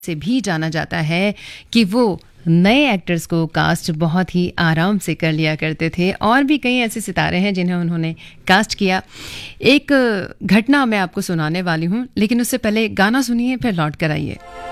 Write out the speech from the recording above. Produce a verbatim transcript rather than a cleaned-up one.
से भी जाना जाता है कि वो नए एक्टर्स को कास्ट बहुत ही आराम से कर लिया करते थे। और भी कई ऐसे सितारे हैं जिन्हें उन्होंने कास्ट किया। एक घटना मैं आपको सुनाने वाली हूँ, लेकिन उससे पहले गाना सुनिए फिर लौट कर आइए।